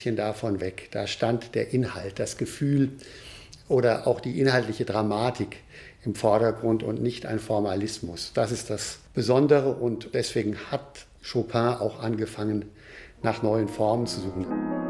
davon weg. Da stand der Inhalt, das Gefühl oder auch die inhaltliche Dramatik im Vordergrund und nicht ein Formalismus. Das ist das Besondere und deswegen hat Chopin auch angefangen, nach neuen Formen zu suchen.